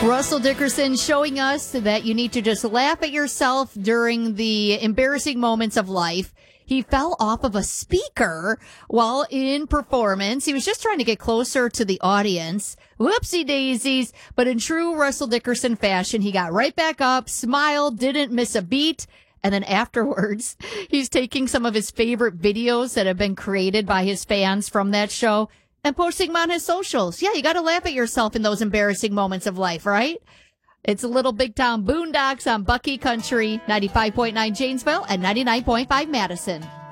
Russell Dickerson showing us that you need to just laugh at yourself during the embarrassing moments of life. He fell off of a speaker while in performance. He was just trying to get closer to the audience. Whoopsie daisies. But in true Russell Dickerson fashion, he got right back up, smiled, didn't miss a beat. And then afterwards, he's taking some of his favorite videos that have been created by his fans from that show and posting them on his socials. Yeah, you got to laugh at yourself in those embarrassing moments of life, right? It's a Little Big Town Boondocks on Bucky Country, 95.9 Janesville and 99.5 Madison.